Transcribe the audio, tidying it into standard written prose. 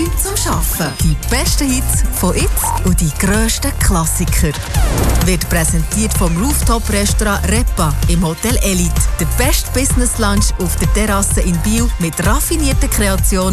Nichts zum Schaffen. Die besten Hits von jetzt und die grössten Klassiker. Wird präsentiert vom Rooftop-Restaurant Repa im Hotel Elite. Der beste Business-Lunch auf der Terrasse in Biel mit raffinierten Kreationen